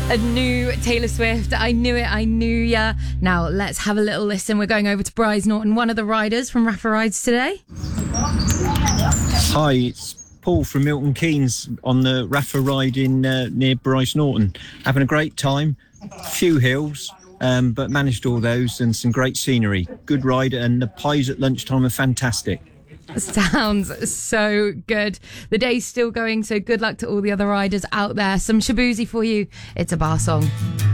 A new Taylor Swift. I knew it, I knew ya. Now let's have a little listen. We're going over to Bryce Norton, one of the riders from Rafa Rides today. Hi, it's Paul from Milton Keynes on the Rafa ride in near Bryce Norton. Having a great time, few hills, but managed all those and some great scenery. Good ride, and the pies at lunchtime are fantastic. Sounds so good. The day's still going, so good luck to all the other riders out there. Some Shaboozey for you. It's a bar song.